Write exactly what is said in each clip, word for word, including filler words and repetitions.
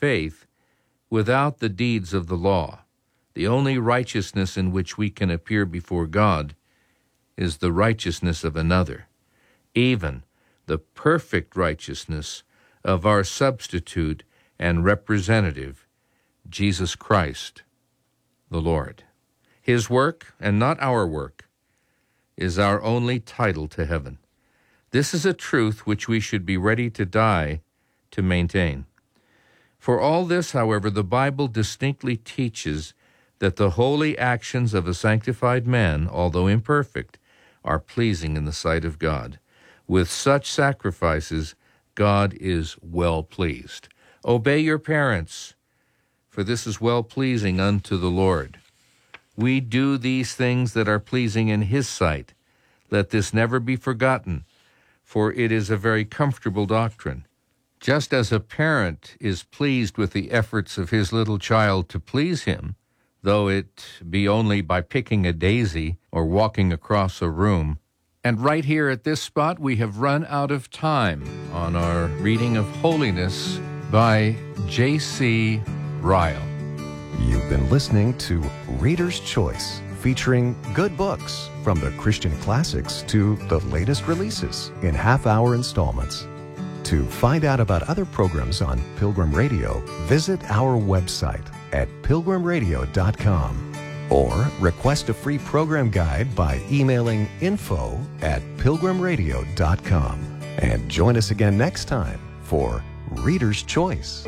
faith without the deeds of the law. The only righteousness in which we can appear before God is the righteousness of another, even the perfect righteousness of our substitute and representative, Jesus Christ, the Lord. His work, and not our work, is our only title to heaven. This is a truth which we should be ready to die to maintain. For all this, however, the Bible distinctly teaches that the holy actions of a sanctified man, although imperfect, are pleasing in the sight of God. With such sacrifices, God is well pleased. Obey your parents, for this is well-pleasing unto the Lord. We do these things that are pleasing in His sight. Let this never be forgotten, for it is a very comfortable doctrine. Just as a parent is pleased with the efforts of his little child to please him, though it be only by picking a daisy or walking across a room. And right here at this spot, we have run out of time on our reading of Holiness by J C Ryle. You've been listening to Reader's Choice, featuring good books from the Christian classics to the latest releases in half-hour installments. To find out about other programs on Pilgrim Radio, visit our website at pilgrim radio dot com or request a free program guide by emailing info at pilgrim radio dot com. And join us again next time for Reader's Choice.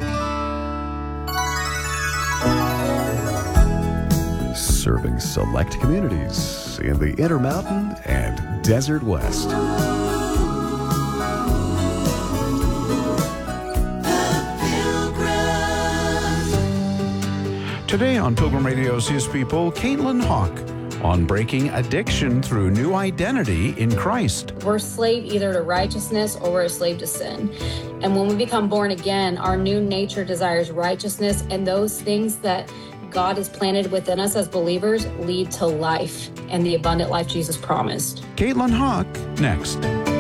Serving select communities in the Intermountain and Desert West. Today on Pilgrim Radio's His People, Caitlin Hawk on breaking addiction through new identity in Christ. We're a slave either to righteousness or we're a slave to sin. And when we become born again, our new nature desires righteousness, and those things that God has planted within us as believers lead to life and the abundant life Jesus promised. Caitlin Hawk, next.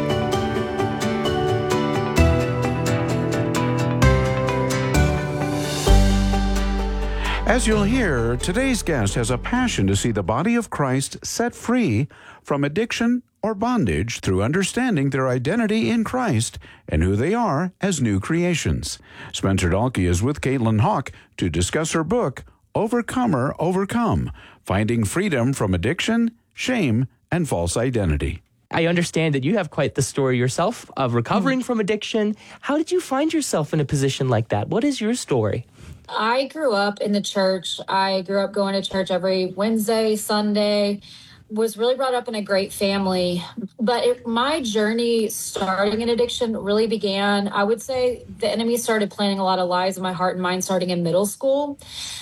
As you'll hear, today's guest has a passion to see the body of Christ set free from addiction or bondage through understanding their identity in Christ and who they are as new creations. Spencer Dalkey is with Caitlin Hawk to discuss her book, Overcomer Overcome, Finding Freedom from Addiction, Shame, and False Identity. I understand that you have quite the story yourself of recovering mm. from addiction. How did you find yourself in a position like that? What is your story? I grew up in the church. I grew up going to church every Wednesday, Sunday, was really brought up in a great family. But it, my journey starting in addiction really began, I would say the enemy started planting a lot of lies in my heart and mind starting in middle school.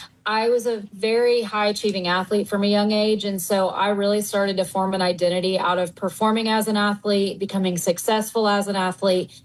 I was a very high-achieving athlete from a young age, and so I really started to form an identity out of performing as an athlete, becoming successful as an athlete.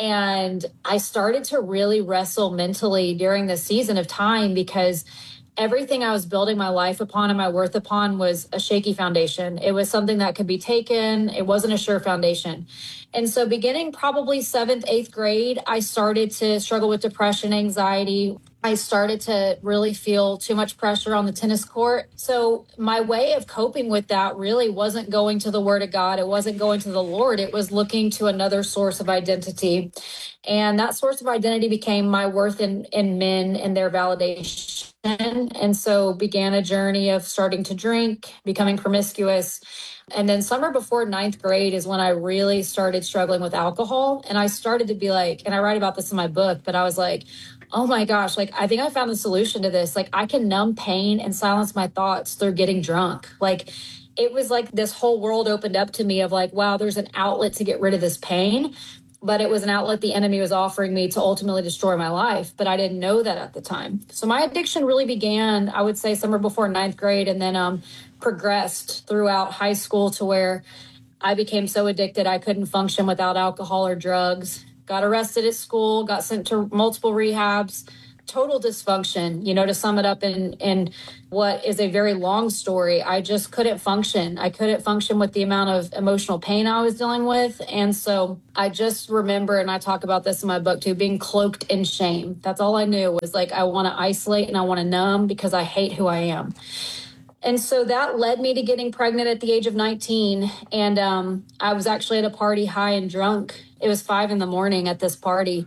And I started to really wrestle mentally during this season of time because everything I was building my life upon and my worth upon was a shaky foundation. It was something that could be taken. It wasn't a sure foundation. And so beginning probably seventh, eighth grade, I started to struggle with depression, anxiety. I started to really feel too much pressure on the tennis court. So my way of coping with that really wasn't going to the Word of God. It wasn't going to the Lord. It was looking to another source of identity. And that source of identity became my worth in, in men and their validation. And so began a journey of starting to drink, becoming promiscuous. And then summer before ninth grade is when I really started struggling with alcohol. And I started to be like, and I write about this in my book, but I was like, oh my gosh, like, I think I found the solution to this. Like, I can numb pain and silence my thoughts through getting drunk. Like, it was like this whole world opened up to me of like, wow, there's an outlet to get rid of this pain. But it was an outlet the enemy was offering me to ultimately destroy my life. But I didn't know that at the time. So my addiction really began, I would say, somewhere before ninth grade, and then um, progressed throughout high school to where I became so addicted I couldn't function without alcohol or drugs. Got arrested at school, got sent to multiple rehabs, total dysfunction, you know, to sum it up in, in what is a very long story. I just couldn't function. I couldn't function with the amount of emotional pain I was dealing with. And so I just remember, and I talk about this in my book too, being cloaked in shame. That's all I knew was like, I want to isolate and I want to numb because I hate who I am. And so that led me to getting pregnant at the age of nineteen. And um, I was actually at a party high and drunk. It was five in the morning at this party.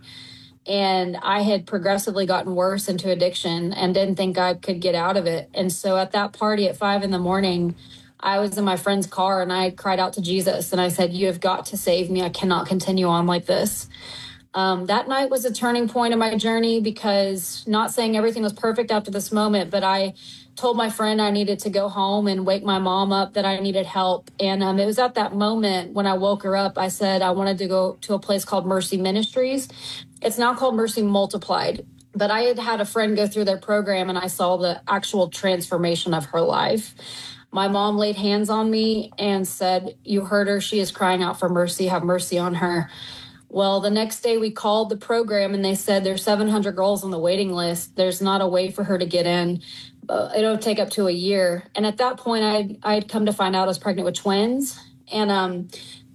And I had progressively gotten worse into addiction and didn't think I could get out of it. And so at that party at five in the morning, I was in my friend's car and I cried out to Jesus. And I said, you have got to save me. I cannot continue on like this. Um, that night was a turning point in my journey because not saying everything was perfect after this moment, but I told my friend I needed to go home and wake my mom up, that I needed help. And um, it was at that moment when I woke her up, I said I wanted to go to a place called Mercy Ministries. It's now called Mercy Multiplied. But I had had a friend go through their program and I saw the actual transformation of her life. My mom laid hands on me and said, you heard her. She is crying out for mercy. Have mercy on her. Well, the next day we called the program and they said there's seven hundred girls on the waiting list. There's not a way for her to get in. Uh, it'll take up to a year. And at that point, I'd, I'd come to find out I was pregnant with twins. And um,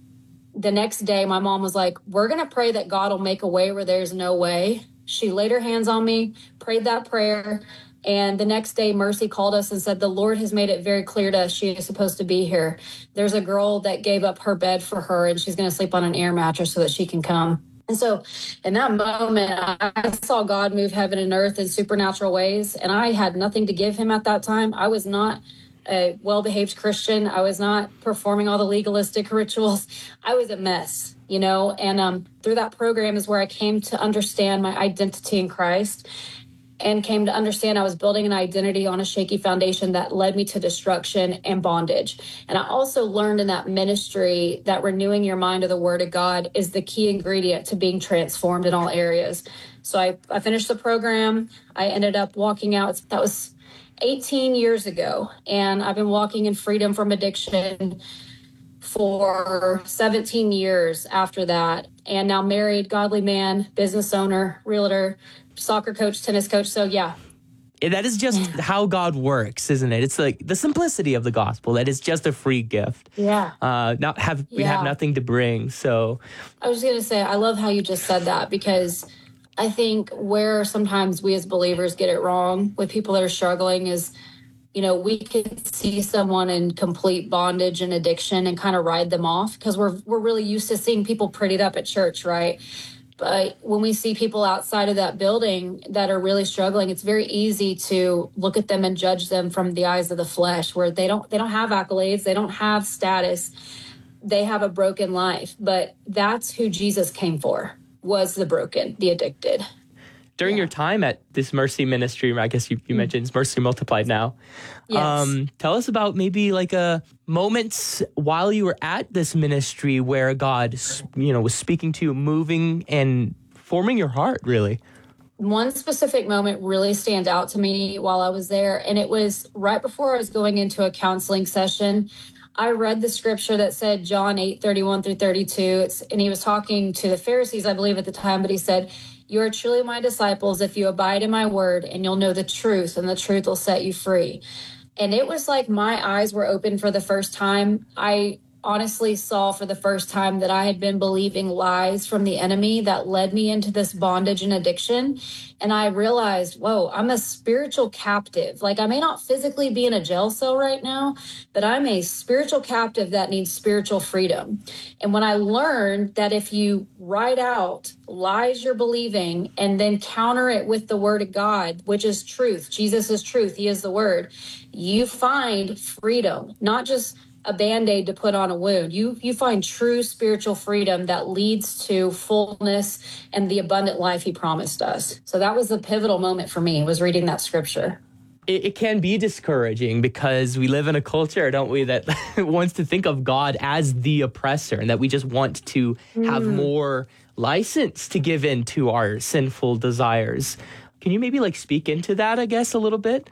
the next day, my mom was like, we're going to pray that God will make a way where there's no way. She laid her hands on me, prayed that prayer. And the next day, Mercy called us and said, the Lord has made it very clear to us she is supposed to be here. There's a girl that gave up her bed for her, and she's going to sleep on an air mattress so that she can come. And so in that moment, I saw God move heaven and earth in supernatural ways, and I had nothing to give him at that time. I was not a well-behaved Christian. I was not performing all the legalistic rituals. I was a mess, you know, and um, through that program is where I came to understand my identity in Christ, and came to understand I was building an identity on a shaky foundation that led me to destruction and bondage. And I also learned in that ministry that renewing your mind to the Word of God is the key ingredient to being transformed in all areas. So I, I finished the program. I ended up walking out. That was eighteen years ago. And I've been walking in freedom from addiction for seventeen years after that. And now married, godly man, business owner, realtor, soccer coach, tennis coach. So yeah. That is just how God works, isn't it? It's like the simplicity of the gospel. That is just a free gift. Yeah. Uh, not have we yeah. have nothing to bring. So I was going to say, I love how you just said that, because I think where sometimes we as believers get it wrong with people that are struggling is, you know, we could see someone in complete bondage and addiction and kind of ride them off because we're we're really used to seeing people prettied up at church, right? But when we see people outside of that building that are really struggling, it's very easy to look at them and judge them from the eyes of the flesh, where they don't they don't have accolades, they don't have status, they have a broken life. But that's who Jesus came for, was the broken, the addicted. During yeah. your time at this Mercy Ministry, I guess you, you mm-hmm. mentioned it's Mercy Multiplied now. Yes. Um, tell us about maybe like a moments while you were at this ministry where God, you know, was speaking to you, moving and forming your heart, really. One specific moment really stands out to me while I was there, and it was right before I was going into a counseling session. I read the scripture that said John eight, thirty-one through thirty-two, it's, and he was talking to the Pharisees, I believe, at the time, but he said, you are truly my disciples if you abide in my word, and you'll know the truth, and the truth will set you free. And it was like my eyes were open for the first time. I honestly saw for the first time that I had been believing lies from the enemy that led me into this bondage and addiction. And I realized, whoa, I'm a spiritual captive. Like, I may not physically be in a jail cell right now, but I'm a spiritual captive that needs spiritual freedom. And when I learned that if you write out lies you're believing and then counter it with the word of God, which is truth, Jesus is truth, he is the word, you find freedom, not just a Band-Aid to put on a wound. You you find true spiritual freedom that leads to fullness and the abundant life he promised us. So that was the pivotal moment for me, was reading that scripture. It, it can be discouraging because we live in a culture, don't we, that wants to think of God as the oppressor, and that we just want to have mm. more license to give in to our sinful desires. Can you maybe like speak into that, I guess, a little bit?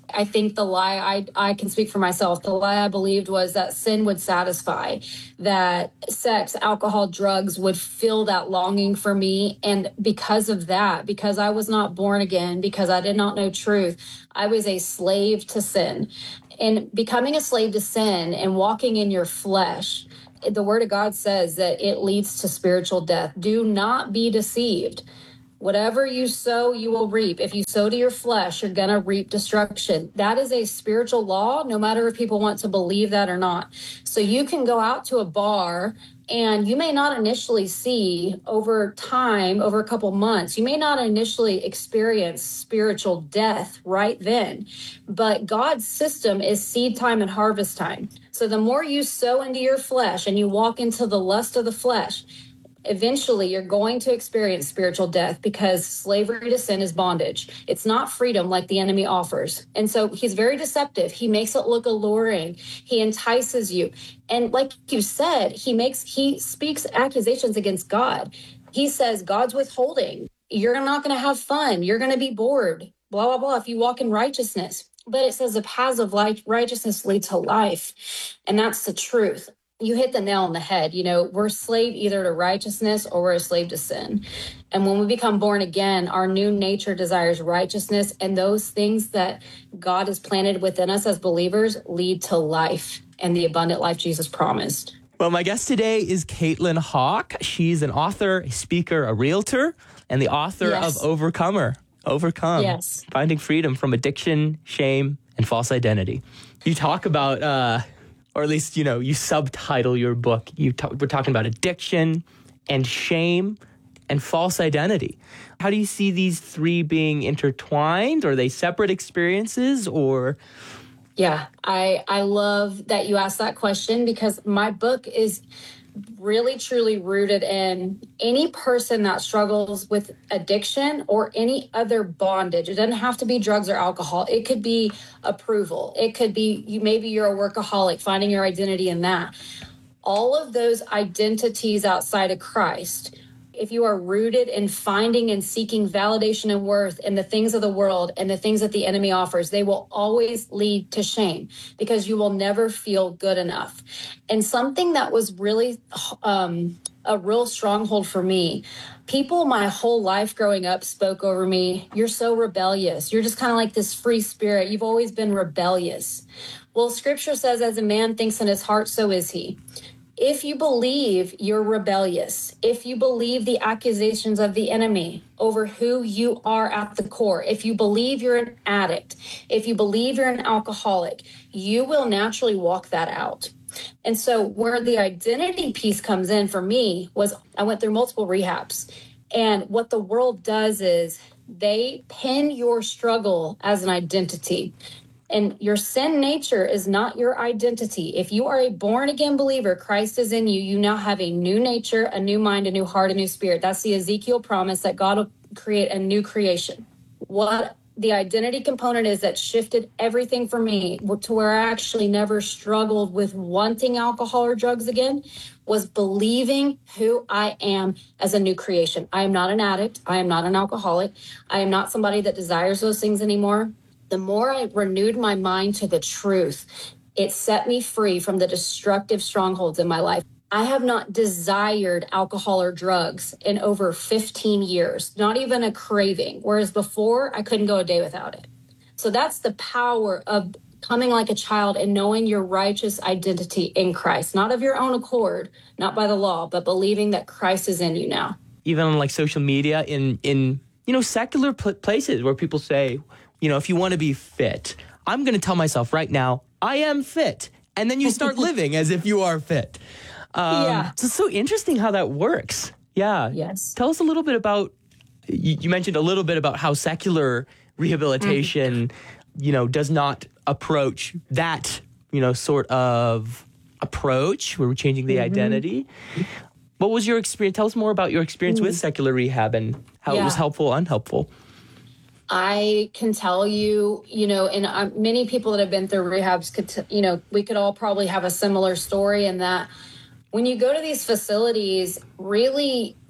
I think the lie, I, I can speak for myself, the lie I believed was that sin would satisfy, that sex, alcohol, drugs would fill that longing for me. And because of that, because I was not born again, because I did not know truth, I was a slave to sin. And becoming a slave to sin and walking in your flesh, the word of God says that it leads to spiritual death. Do not be deceived. Whatever you sow, you will reap. If you sow to your flesh, you're going to reap destruction. That is a spiritual law, no matter if people want to believe that or not. So you can go out to a bar and you may not initially see over time, over a couple months, you may not initially experience spiritual death right then. But God's system is seed time and harvest time. So the more you sow into your flesh and you walk into the lust of the flesh, eventually you're going to experience spiritual death, because slavery to sin is bondage. It's not freedom like the enemy offers. And so he's very deceptive. He makes it look alluring. He entices you. And like you said, he makes, he speaks accusations against God. He says, God's withholding. You're not going to have fun. You're going to be bored, blah, blah, blah, if you walk in righteousness. But it says the paths of life, righteousness lead to life. And that's the truth. You hit the nail on the head. You know, we're a slave either to righteousness or we're a slave to sin. And when we become born again, our new nature desires righteousness. And those things that God has planted within us as believers lead to life and the abundant life Jesus promised. Well, my guest today is Caitlin Hawk. She's an author, a speaker, a realtor, and the author Yes. of Overcomer. Overcome. Yes. Finding freedom from addiction, shame, and false identity. You talk about... uh or at least, you know, you subtitle your book. You t- we're talking about addiction and shame and false identity. How do you see these three being intertwined? Are they separate experiences or? Yeah, I I love that you asked that question, because my book is really truly rooted in any person that struggles with addiction or any other bondage. It doesn't have to be drugs or alcohol. It could be approval. It could be you maybe you're a workaholic, finding your identity in that. All of those identities outside of Christ, if you are rooted in finding and seeking validation and worth in the things of the world and the things that the enemy offers, they will always lead to shame, because you will never feel good enough. And something that was really um, a real stronghold for me, people my whole life growing up spoke over me, you're so rebellious. You're just kind of like this free spirit. You've always been rebellious. Well, scripture says, as a man thinks in his heart, so is he. If you believe you're rebellious, if you believe the accusations of the enemy over who you are at the core, if you believe you're an addict, if you believe you're an alcoholic, you will naturally walk that out. And so where the identity piece comes in for me was I went through multiple rehabs. And what the world does is they pin your struggle as an identity. And your sin nature is not your identity. If you are a born-again believer, Christ is in you, you now have a new nature, a new mind, a new heart, a new spirit. That's the Ezekiel promise that God will create a new creation. What the identity component is that shifted everything for me to where I actually never struggled with wanting alcohol or drugs again was believing who I am as a new creation. I am not an addict. I am not an alcoholic. I am not somebody that desires those things anymore. The more I renewed my mind to the truth, it set me free from the destructive strongholds in my life. I have not desired alcohol or drugs in over fifteen years, not even a craving, whereas before I couldn't go a day without it. So that's the power of coming like a child and knowing your righteous identity in Christ, not of your own accord, not by the law, but believing that Christ is in you now. Even on like social media, in, in you know, secular pl- places where people say, you know, if you want to be fit, I'm going to tell myself right now, I am fit. And then you start living as if you are fit. Um, Yeah. So it's so interesting how that works. Yeah. Yes. Tell us a little bit about, you, you mentioned a little bit about how secular rehabilitation, mm-hmm. you know, does not approach that, you know, sort of approach where we're changing the mm-hmm. identity. What was your experience? Tell us more about your experience mm-hmm. with secular rehab and how yeah. it was helpful, unhelpful. I can tell you, you know, and uh, many people that have been through rehabs could, t- you know, we could all probably have a similar story in that when you go to these facilities, really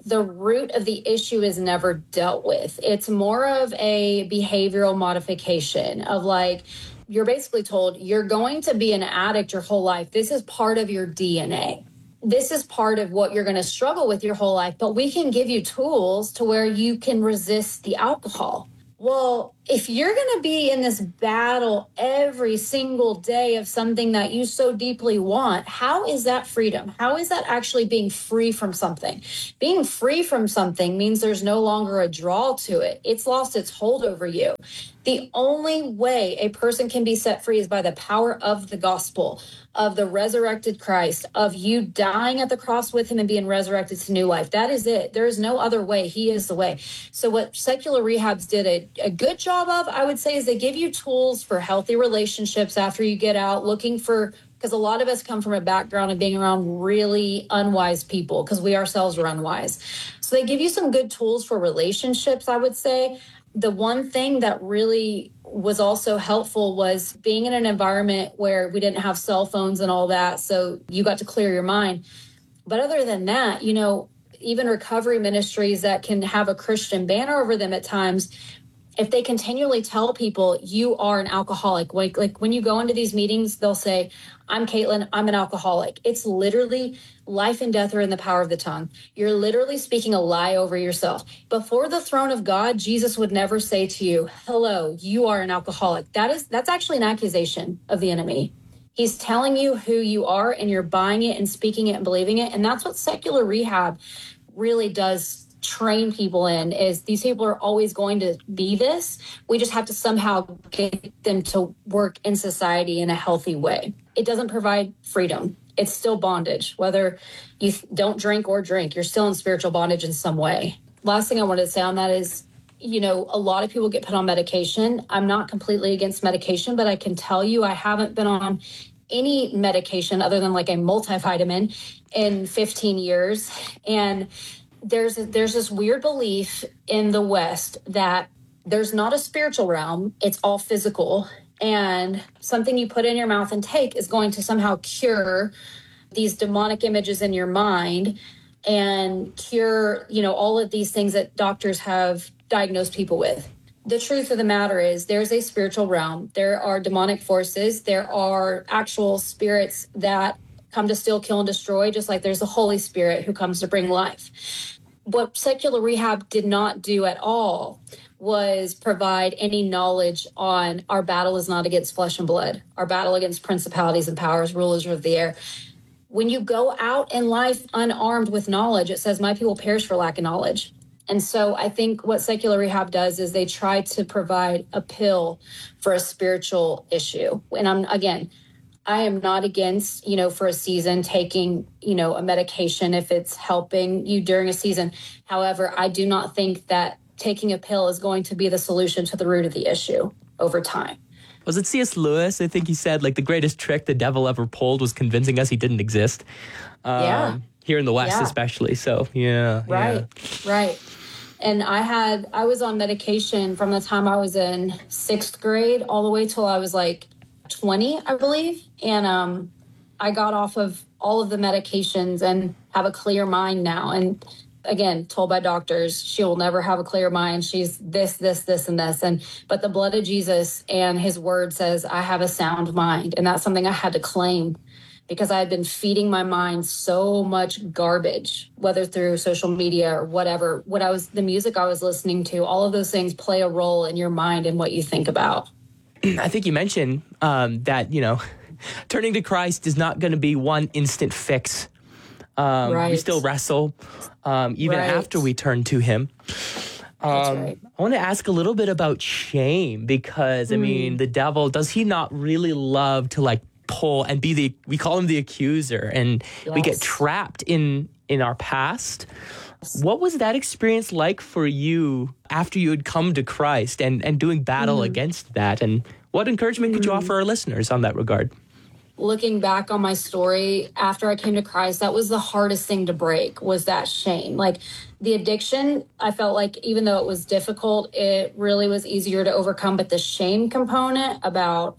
the root of the issue is never dealt with. It's more of a behavioral modification of like, you're basically told you're going to be an addict your whole life. This is part of your D N A. This is part of what you're going to struggle with your whole life, but we can give you tools to where you can resist the alcohol. Well, if you're going to be in this battle every single day of something that you so deeply want, how is that freedom? How is that actually being free from something? Being free from something means there's no longer a draw to it. It's lost its hold over you. The only way a person can be set free is by the power of the gospel, of the resurrected Christ, of you dying at the cross with him and being resurrected to new life. That is it. There is no other way. He is the way. So what secular rehabs did a, a good job of, I would say, is they give you tools for healthy relationships after you get out, looking for, because a lot of us come from a background of being around really unwise people because we ourselves are unwise. So they give you some good tools for relationships, I would say. The one thing that really was also helpful was being in an environment where we didn't have cell phones and all that. So you got to clear your mind. But other than that, you know, even recovery ministries that can have a Christian banner over them at times, if they continually tell people you are an alcoholic, like, like when you go into these meetings, they'll say, I'm Caitlin, I'm an alcoholic. It's literally life and death are in the power of the tongue. You're literally speaking a lie over yourself. Before the throne of God, Jesus would never say to you, hello, you are an alcoholic. That is, that's actually an accusation of the enemy. He's telling you who you are and you're buying it and speaking it and believing it. And that's what secular rehab really does train people in, is these people are always going to be this. We just have to somehow get them to work in society in a healthy way. It doesn't provide freedom. It's still bondage. Whether you don't drink or drink, you're still in spiritual bondage in some way. Last thing I wanted to say on that is, you know, a lot of people get put on medication. I'm not completely against medication, but I can tell you I haven't been on any medication other than like a multivitamin in fifteen years. And there's there's this weird belief in the West that there's not a spiritual realm. It's all physical. And something you put in your mouth and take is going to somehow cure these demonic images in your mind and cure, you know, all of these things that doctors have diagnosed people with. The truth of the matter is there's a spiritual realm. There are demonic forces. There are actual spirits that come to steal, kill, and destroy, just like there's the Holy Spirit who comes to bring life. What secular rehab did not do at all was provide any knowledge on our battle is not against flesh and blood. Our battle against principalities and powers, rulers of the air. When you go out in life unarmed with knowledge, it says, my people perish for lack of knowledge. And so I think what secular rehab does is they try to provide a pill for a spiritual issue. And I'm, again, I am not against, you know, for a season taking, you know, a medication if it's helping you during a season. However, I do not think that taking a pill is going to be the solution to the root of the issue over time. Was it C S Lewis? I think he said, like, the greatest trick the devil ever pulled was convincing us he didn't exist. Um, yeah. Here in the West, yeah. especially. So, yeah. Right, yeah. right. And I had, I was on medication from the time I was in sixth grade all the way till I was like twenty, I believe. And um, I got off of all of the medications and have a clear mind now. And again, told by doctors, she will never have a clear mind. She's this, this, this, and this. And but the blood of Jesus and his word says, I have a sound mind. And that's something I had to claim because I had been feeding my mind so much garbage, whether through social media or whatever. What I was, the music I was listening to, all of those things play a role in your mind and what you think about. I think you mentioned um, that, you know, turning to Christ is not going to be one instant fix. Um, right. We still wrestle um, even right. after we turn to him. Um, That's right. I want to ask a little bit about shame because, I Mm. mean, the devil, does he not really love to like pull and be the, we call him the accuser, and Yes. we get trapped in, in our past. What was that experience like for you after you had come to Christ and, and doing battle Mm. against that? And what encouragement could you offer our listeners on that regard? Looking back on my story after I came to Christ, that was the hardest thing to break, was that shame. Like the addiction, I felt like even though it was difficult, it really was easier to overcome. But the shame component about,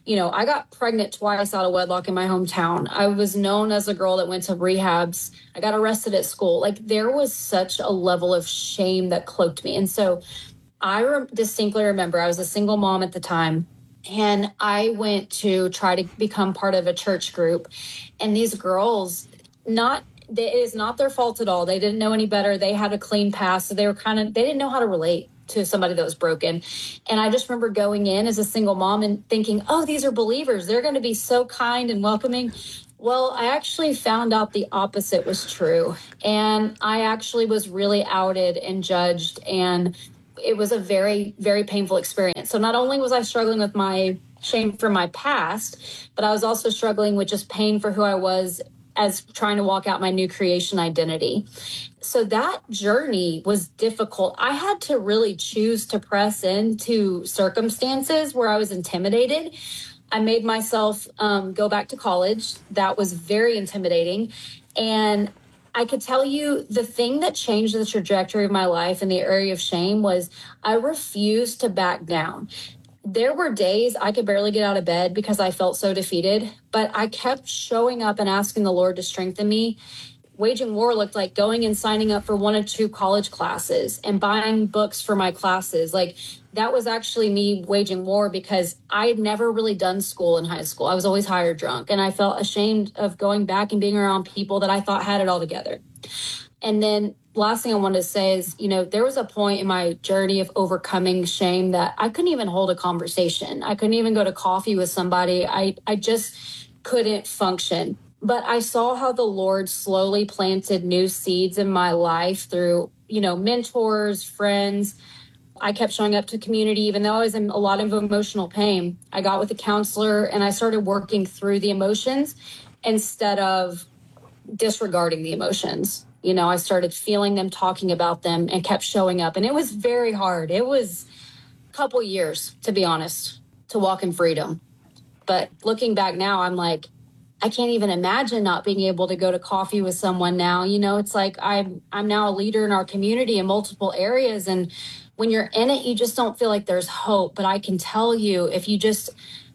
You know, I got pregnant twice out of wedlock in my hometown. I was known as a girl that went to rehabs. I got arrested at school. Like, there was such a level of shame that cloaked me. And so I re- distinctly remember I was a single mom at the time, and I went to try to become part of a church group. And these girls, not they, it is not their fault at all. They didn't know any better. They had a clean past. So they were kind of, they didn't know how to relate to somebody that was broken. And I just remember going in as a single mom and thinking, oh, these are believers. They're going to be so kind and welcoming. Well, I actually found out the opposite was true. And I actually was really outed and judged. And it was a very, very painful experience. So not only was I struggling with my shame from my past, but I was also struggling with just pain for who I was as trying to walk out my new creation identity. So that journey was difficult. I had to really choose to press into circumstances where I was intimidated. I made myself um, go back to college. That was very intimidating. And I could tell you the thing that changed the trajectory of my life in the area of shame was I refused to back down. There were days I could barely get out of bed because I felt so defeated, but I kept showing up and asking the Lord to strengthen me. Waging war looked like going and signing up for one or two college classes and buying books for my classes. Like, that was actually me waging war because I had never really done school in high school. I was always higher drunk, and I felt ashamed of going back and being around people that I thought had it all together. And then last thing I wanted to say is, you know, there was a point in my journey of overcoming shame that I couldn't even hold a conversation. I couldn't even go to coffee with somebody. I, I just couldn't function. But I saw how the Lord slowly planted new seeds in my life through, you know, mentors, friends. I kept showing up to community, even though I was in a lot of emotional pain. I got with a counselor and I started working through the emotions instead of disregarding the emotions. You know, I started feeling them, talking about them, and kept showing up. And it was very hard. It was a couple years, to be honest, to walk in freedom. But looking back now, I'm like, I can't even imagine not being able to go to coffee with someone now. You know, it's like I'm I'm now a leader in our community in multiple areas. And when you're in it, you just don't feel like there's hope. But I can tell you, if you just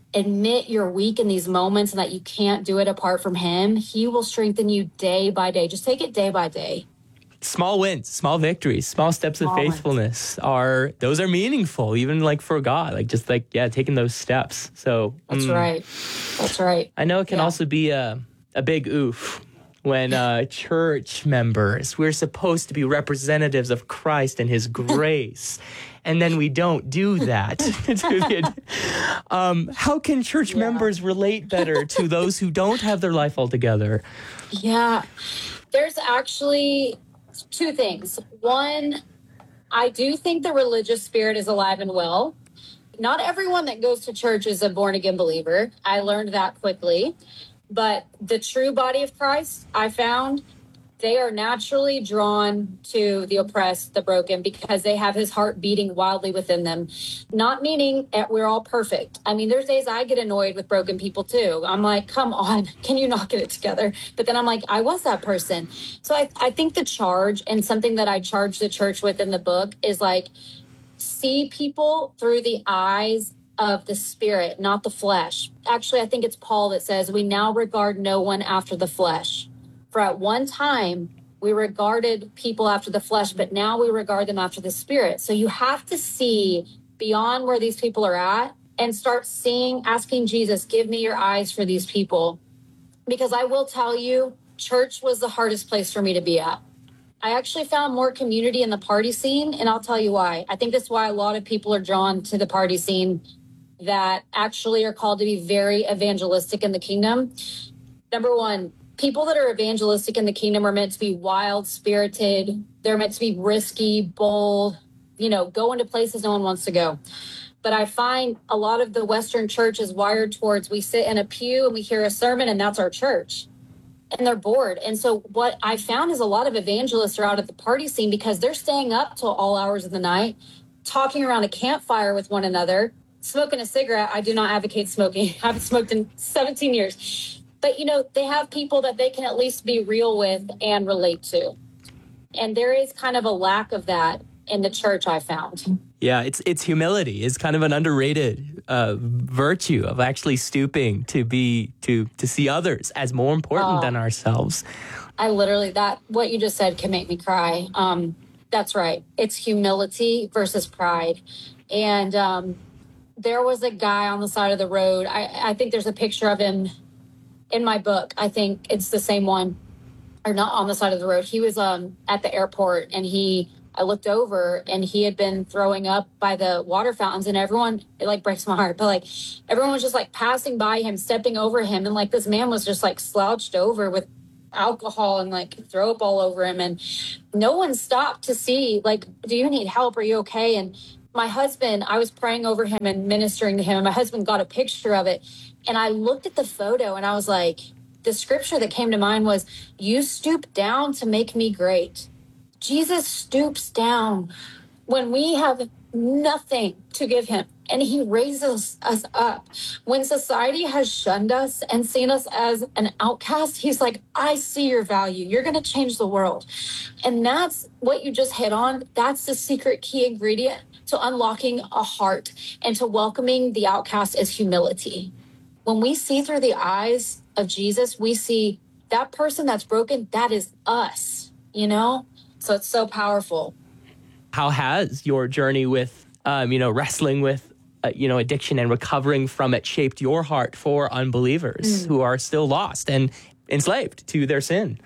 admit you're weak in these moments and that you can't do it apart from him, he will strengthen you day by day. Just take it day by day. Small wins, small victories, small steps small of faithfulness wins. are, those are meaningful, even like for God, like just like, yeah, taking those steps. So that's mm, right. That's right. I know it can yeah. also be a, a big oof when uh, church members, we're supposed to be representatives of Christ and his grace. And then we don't do that. um, how can church yeah. members relate better to those who don't have their life all together? Yeah, there's actually two things. One, I do think the religious spirit is alive and well. Not everyone that goes to church is a born-again believer. I learned that quickly. But the true body of Christ, I found, they are naturally drawn to the oppressed, the broken, because they have his heart beating wildly within them. Not meaning that we're all perfect. I mean, there's days I get annoyed with broken people too. I'm like, come on, can you not get it together? But then I'm like, I was that person. So I, I think the charge, and something that I charge the church with in the book, is like, see people through the eyes of the spirit, not the flesh. Actually, I think it's Paul that says, we now regard no one after the flesh. For at one time, we regarded people after the flesh, but now we regard them after the spirit. So you have to see beyond where these people are at and start seeing, asking Jesus, give me your eyes for these people. Because I will tell you, church was the hardest place for me to be at. I actually found more community in the party scene, and I'll tell you why. I think that's why a lot of people are drawn to the party scene that actually are called to be very evangelistic in the kingdom. Number one, people that are evangelistic in the kingdom are meant to be wild, spirited. They're meant to be risky, bold, you know, go into places no one wants to go. But I find a lot of the Western church is wired towards, we sit in a pew and we hear a sermon and that's our church. And they're bored. And so what I found is a lot of evangelists are out at the party scene because they're staying up till all hours of the night, talking around a campfire with one another, smoking a cigarette. I do not advocate smoking. I haven't smoked in seventeen years. But, you know, they have people that they can at least be real with and relate to. And there is kind of a lack of that in the church, I found. Yeah, it's it's humility is kind of an underrated uh, virtue of actually stooping to be to to see others as more important Oh. than ourselves. I literally, that, what you just said can make me cry. Um, that's right. It's humility versus pride. And um, there was a guy on the side of the road. I, I think there's a picture of him in my book. I think it's the same one, or not on the side of the road. He was um, at the airport, and he, I looked over, and he had been throwing up by the water fountains, and everyone, it like breaks my heart, but like everyone was just like passing by him, stepping over him. And like this man was just like slouched over with alcohol and like throw up all over him, and no one stopped to see, like, do you need help? Are you okay? And my husband, I was praying over him and ministering to him, and my husband got a picture of it, and I looked at the photo, and I was like, the scripture that came to mind was, you stoop down to make me great. Jesus stoops down when we have nothing to give him, and he raises us up. When society has shunned us and seen us as an outcast, he's like, I see your value. You're going to change the world. And that's what you just hit on. That's the secret key ingredient to unlocking a heart and to welcoming the outcast is humility. When we see through the eyes of Jesus, we see that person that's broken, that is us, you know? So it's so powerful. How has your journey with, um, you know, wrestling with, uh, you know, addiction and recovering from it shaped your heart for unbelievers mm. who are still lost and enslaved to their sin?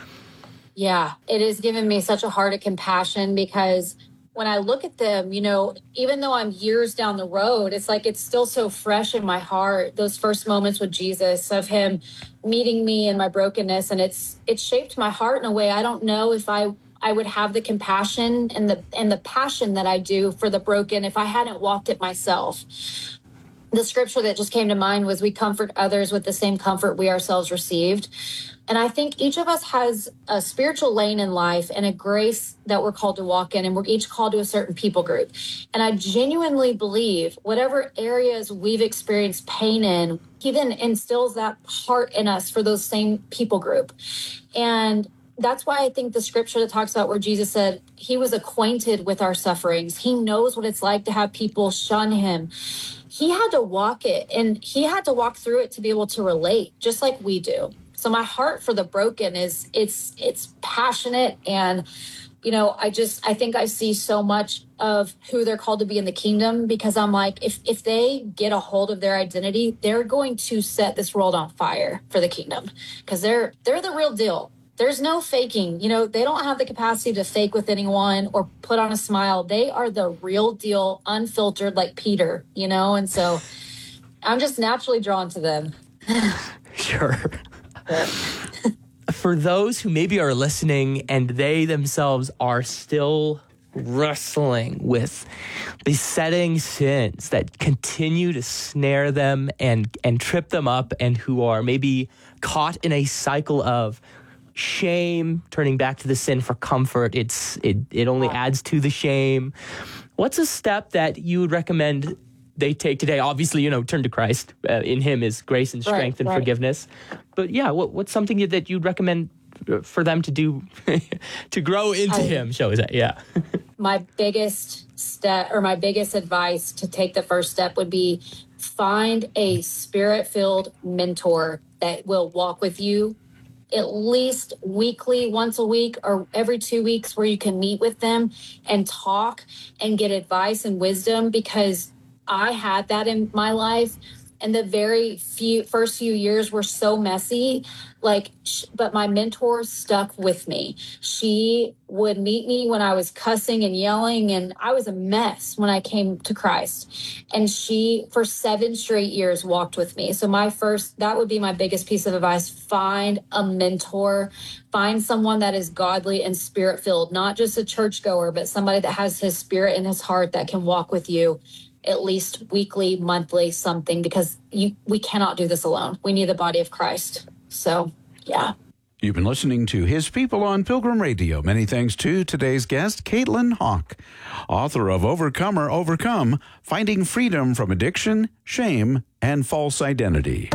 Yeah, it has given me such a heart of compassion, because when I look at them, you know, even though I'm years down the road, it's like it's still so fresh in my heart, those first moments with Jesus, of him meeting me in my brokenness. And it's it's shaped my heart in a way I don't know if I I would have the compassion and the and the passion that I do for the broken if I hadn't walked it myself. The scripture that just came to mind was, we comfort others with the same comfort we ourselves received. And I think each of us has a spiritual lane in life and a grace that we're called to walk in, and we're each called to a certain people group. And I genuinely believe whatever areas we've experienced pain in, he then instills that heart in us for those same people group. And that's why I think the scripture that talks about where Jesus said he was acquainted with our sufferings. He knows what it's like to have people shun him. He had to walk it, and he had to walk through it to be able to relate, just like we do. So my heart for the broken is it's it's passionate. And, you know, I just I think I see so much of who they're called to be in the kingdom, because I'm like, if if they get a hold of their identity, they're going to set this world on fire for the kingdom, because they're they're the real deal. There's no faking. You know, they don't have the capacity to fake with anyone or put on a smile. They are the real deal, unfiltered, like Peter, you know? And so I'm just naturally drawn to them. Sure. For those who maybe are listening and they themselves are still wrestling with besetting sins that continue to snare them and, and trip them up, and who are maybe caught in a cycle of shame, turning back to the sin for comfort, it's it it only adds to the shame. What's a step that you would recommend they take today? Obviously, you know, turn to Christ. Uh, in him is grace and strength right, and right. forgiveness. But yeah, what, what's something that you'd recommend for them to do to grow into I, him, shall we say? Yeah. My biggest step, or my biggest advice to take the first step, would be find a spirit-filled mentor that will walk with you at least weekly, once a week, or every two weeks, where you can meet with them and talk and get advice and wisdom, because I had that in my life. And the very few first few years were so messy, like, but my mentor stuck with me. She would meet me when I was cussing and yelling, and I was a mess when I came to Christ. And she, for seven straight years, walked with me. So my first, that would be my biggest piece of advice. Find a mentor, find someone that is godly and spirit-filled, not just a churchgoer, but somebody that has his spirit in his heart that can walk with you at least weekly, monthly, something, because you, we cannot do this alone. We need the body of Christ. So, yeah. You've been listening to His People on Pilgrim Radio. Many thanks to today's guest, Caitlin Hawk, author of Overcomer Overcome, Finding Freedom from Addiction, Shame, and False Identity.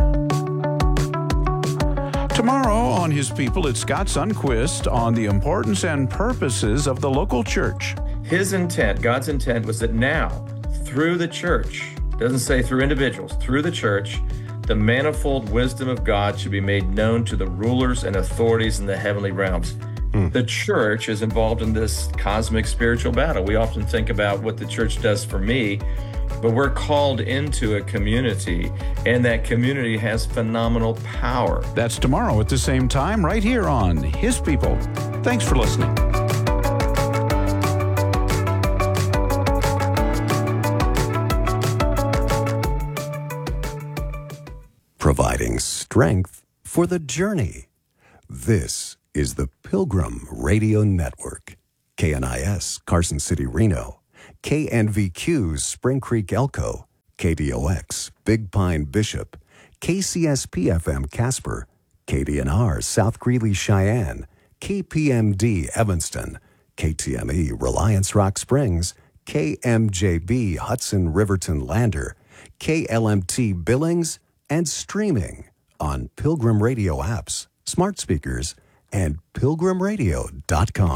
Tomorrow on His People, it's Scott Sundquist on the importance and purposes of the local church. His intent, God's intent, was that now, through the church, doesn't say through individuals, through the church, the manifold wisdom of God should be made known to the rulers and authorities in the heavenly realms. Mm. The church is involved in this cosmic spiritual battle. We often think about what the church does for me, but we're called into a community, and that community has phenomenal power. That's tomorrow at the same time, right here on His People. Thanks for listening. Providing strength for the journey. This is the Pilgrim Radio Network. K N I S, Carson City, Reno. K N V Q, Spring Creek, Elko. K D O X, Big Pine, Bishop. K C S P F M, Casper. K D N R, South Greeley, Cheyenne. K P M D, Evanston. K T M E, Reliance Rock Springs. K M J B, Hudson, Riverton, Lander. K L M T, Billings, and streaming on Pilgrim Radio apps, smart speakers, and pilgrim radio dot com.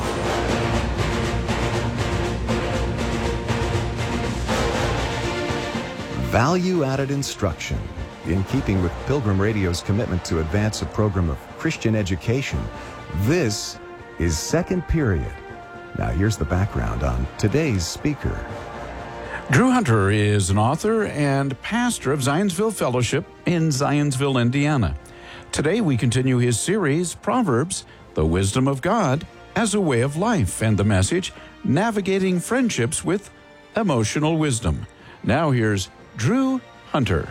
Value-added instruction. In keeping with Pilgrim Radio's commitment to advance a program of Christian education, this is Second Period. Now here's the background on today's speaker. Drew Hunter is an author and pastor of Zionsville Fellowship in Zionsville, Indiana. Today we continue his series, Proverbs, the Wisdom of God as a Way of Life, and the message, Navigating Friendships with Emotional Wisdom. Now here's Drew Hunter.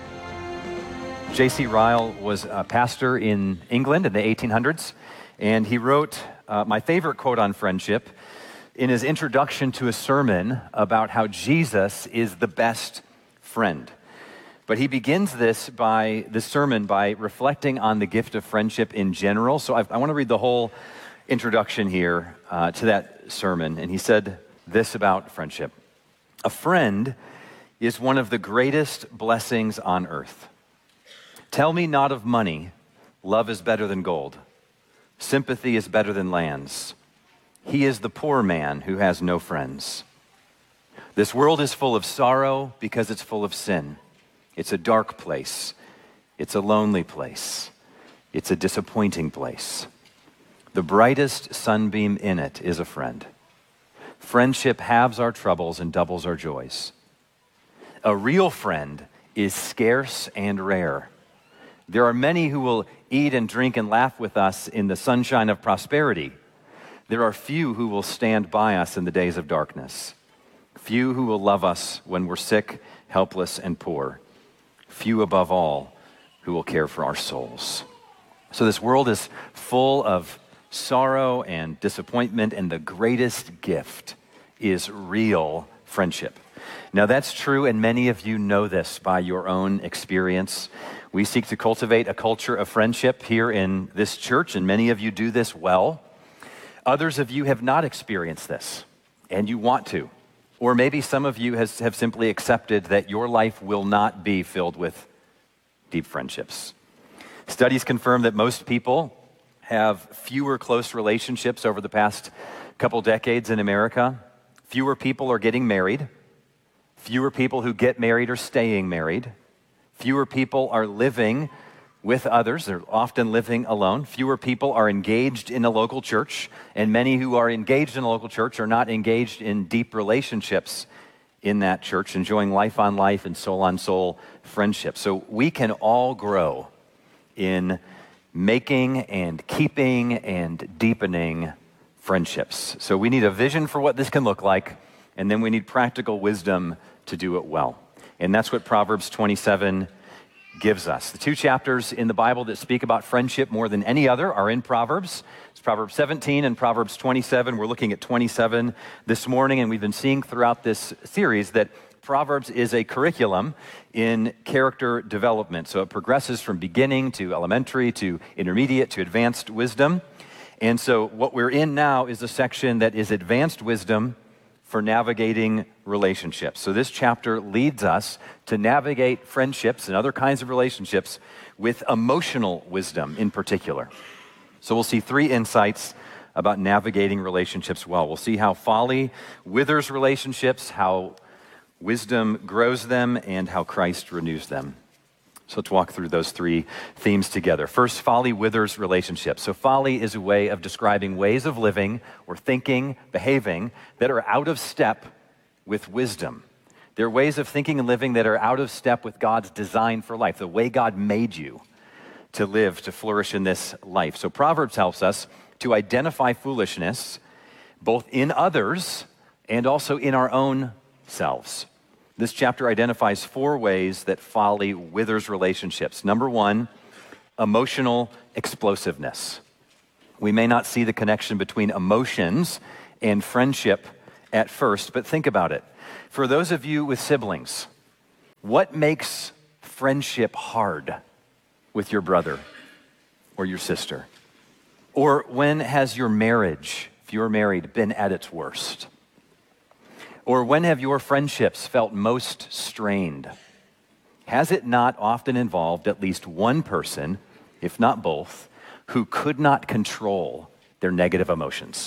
J C Ryle was a pastor in England in the eighteen hundreds, and he wrote uh, my favorite quote on friendship in his introduction to a sermon about how Jesus is the best friend. But he begins this by this sermon by reflecting on the gift of friendship in general. So I, I want to read the whole introduction here uh, to that sermon. And he said this about friendship. A friend is one of the greatest blessings on earth. Tell me not of money, love is better than gold. Sympathy is better than lands. He is the poor man who has no friends. This world is full of sorrow because it's full of sin. It's a dark place. It's a lonely place. It's a disappointing place. The brightest sunbeam in it is a friend. Friendship halves our troubles and doubles our joys. A real friend is scarce and rare. There are many who will eat and drink and laugh with us in the sunshine of prosperity. There are few who will stand by us in the days of darkness. Few who will love us when we're sick, helpless, and poor. Few above all who will care for our souls. So this world is full of sorrow and disappointment, and the greatest gift is real friendship. Now that's true, and many of you know this by your own experience. We seek to cultivate a culture of friendship here in this church, and many of you do this well. Others of you have not experienced this, and you want to. Or maybe some of you has, have simply accepted that your life will not be filled with deep friendships. Studies confirm that most people have fewer close relationships over the past couple decades in America. Fewer people are getting married. Fewer people who get married are staying married. Fewer people are living with others. They're often living alone. Fewer people are engaged in a local church, and many who are engaged in a local church are not engaged in deep relationships in that church, enjoying life on life and soul on soul friendship. So we can all grow in making and keeping and deepening friendships. So we need a vision for what this can look like, and then we need practical wisdom to do it well. And that's what Proverbs twenty-seven gives us. The two chapters in the Bible that speak about friendship more than any other are in Proverbs. It's Proverbs seventeen and Proverbs twenty-seven. We're looking at twenty-seven this morning, and we've been seeing throughout this series that Proverbs is a curriculum in character development. So it progresses from beginning to elementary to intermediate to advanced wisdom. And so what we're in now is a section that is advanced wisdom for navigating relationships. So this chapter leads us to navigate friendships and other kinds of relationships with emotional wisdom in particular. So we'll see three insights about navigating relationships well. We'll see how folly withers relationships, how wisdom grows them, and how Christ renews them. So let's walk through those three themes together. First, folly withers relationships. So folly is a way of describing ways of living or thinking, behaving that are out of step with wisdom. They're ways of thinking and living that are out of step with God's design for life, the way God made you to live, to flourish in this life. So Proverbs helps us to identify foolishness both in others and also in our own selves. This chapter identifies four ways that folly withers relationships. Number one, emotional explosiveness. We may not see the connection between emotions and friendship at first, but think about it. For those of you with siblings, what makes friendship hard with your brother or your sister? Or when has your marriage, if you're married, been at its worst? Or when have your friendships felt most strained? Has it not often involved at least one person, if not both, who could not control their negative emotions?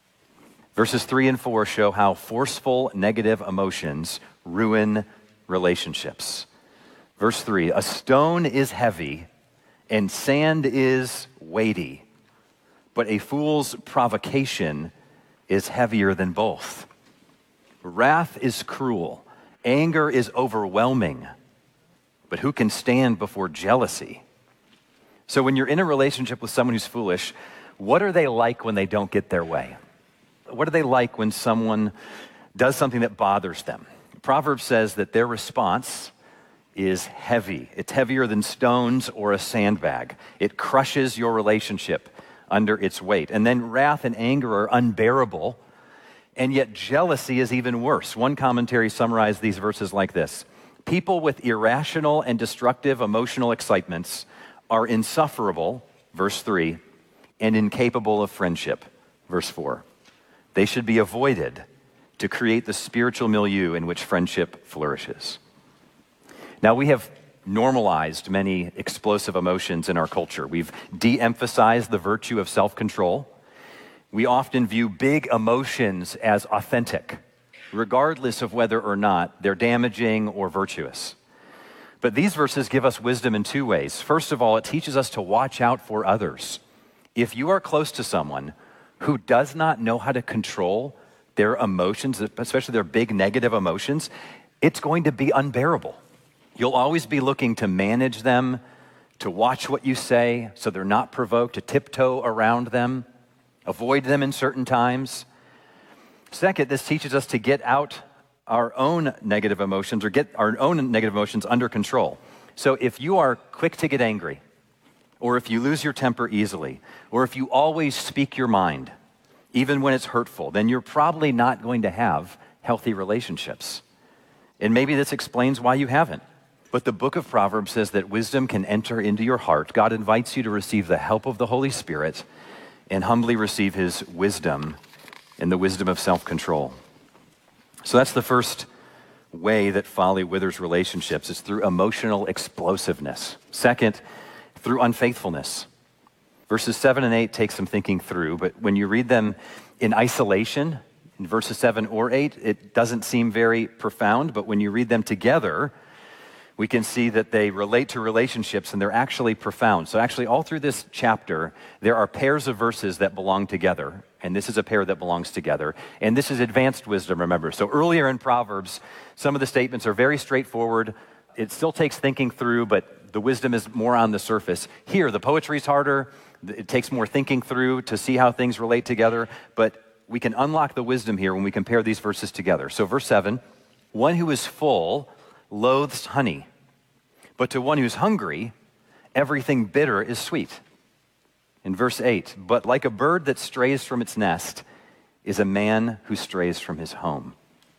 Verses three and four show how forceful negative emotions ruin relationships. Verse three, a stone is heavy and sand is weighty, but a fool's provocation is heavier than both. Wrath is cruel, anger is overwhelming, but who can stand before jealousy? So when you're in a relationship with someone who's foolish, what are they like when they don't get their way? What are they like when someone does something that bothers them? Proverbs says that their response is heavy. It's heavier than stones or a sandbag. It crushes your relationship under its weight. And then wrath and anger are unbearable, and yet jealousy is even worse. One commentary summarized these verses like this: people with irrational and destructive emotional excitements are insufferable, verse three, and incapable of friendship, verse four. They should be avoided to create the spiritual milieu in which friendship flourishes. Now, we have normalized many explosive emotions in our culture. We've de-emphasized the virtue of self-control. We often view big emotions as authentic, regardless of whether or not they're damaging or virtuous. But these verses give us wisdom in two ways. First of all, it teaches us to watch out for others. If you are close to someone who does not know how to control their emotions, especially their big negative emotions, it's going to be unbearable. You'll always be looking to manage them, to watch what you say so they're not provoked, to tiptoe around them, avoid them in certain times. Second, this teaches us to get out our own negative emotions or get our own negative emotions under control. So if you are quick to get angry, or if you lose your temper easily, or if you always speak your mind, even when it's hurtful, then you're probably not going to have healthy relationships. And maybe this explains why you haven't. But the book of Proverbs says that wisdom can enter into your heart. God invites you to receive the help of the Holy Spirit and humbly receive his wisdom and the wisdom of self-control. So that's the first way that folly withers relationships. It's through emotional explosiveness. Second, through unfaithfulness. Verses seven and eight take some thinking through, but when you read them in isolation, in verses seven or eight, it doesn't seem very profound, but when you read them together, we can see that they relate to relationships and they're actually profound. So actually all through this chapter, there are pairs of verses that belong together, and this is a pair that belongs together. And this is advanced wisdom, remember. So earlier in Proverbs, some of the statements are very straightforward. It still takes thinking through, but the wisdom is more on the surface. Here, the poetry's harder. It takes more thinking through to see how things relate together, but we can unlock the wisdom here when we compare these verses together. So verse seven, one who is full loathes honey, but to one who's hungry, everything bitter is sweet. In verse eight, but like a bird that strays from its nest is a man who strays from his home.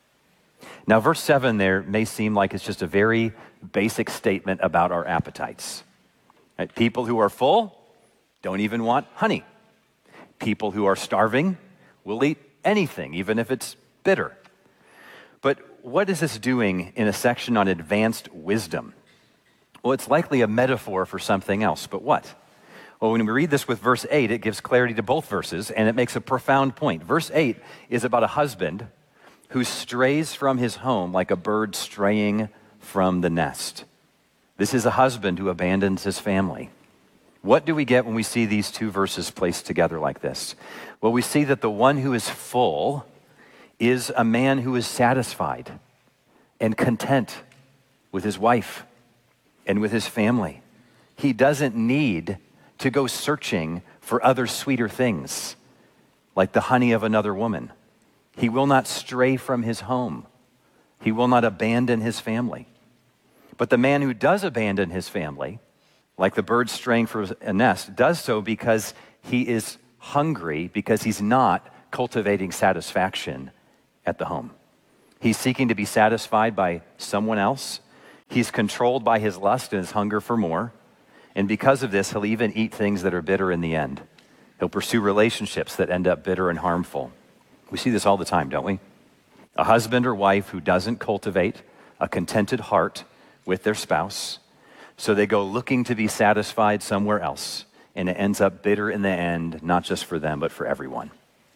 Now, verse seven there may seem like it's just a very basic statement about our appetites. Right? People who are full don't even want honey. People who are starving will eat anything, even if it's bitter. But what is this doing in a section on advanced wisdom? Well, it's likely a metaphor for something else, but what? Well, when we read this with verse eight, it gives clarity to both verses, and it makes a profound point. Verse eight is about a husband who strays from his home like a bird straying from the nest. This is a husband who abandons his family. What do we get when we see these two verses placed together like this? Well, we see that the one who is full is a man who is satisfied and content with his wife and with his family. He doesn't need to go searching for other sweeter things, like the honey of another woman. He will not stray from his home. He will not abandon his family. But the man who does abandon his family, like the bird straying from a nest, does so because he is hungry, because he's not cultivating satisfaction at the home. He's seeking to be satisfied by someone else. He's controlled by his lust and his hunger for more. And because of this, he'll even eat things that are bitter in the end. He'll pursue relationships that end up bitter and harmful. We see this all the time, don't we? A husband or wife who doesn't cultivate a contented heart with their spouse, so they go looking to be satisfied somewhere else, and it ends up bitter in the end, not just for them, but for everyone.